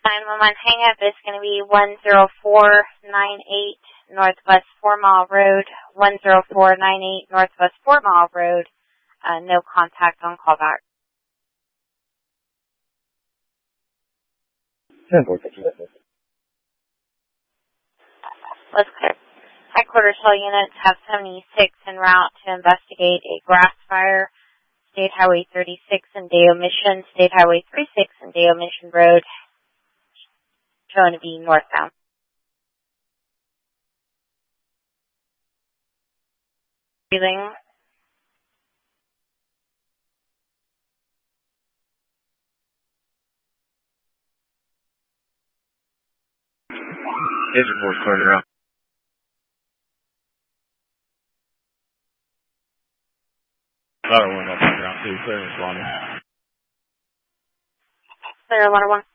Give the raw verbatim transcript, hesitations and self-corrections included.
nine one one hang-up is going to be one zero four nine eight Northwest four Mile Road, one zero four nine eight Northwest four Mile Road. Uh, no contact on callback. Let's clear. Headquarters Hill units have seventy-six en route to investigate a grass fire. State Highway thirty-six and Deo Mission, State Highway thirty-six and Deo Mission Road, showing to be northbound. Breathing. His report further up. Ladder one up on ground two, clear responding. Clear, Ladder one.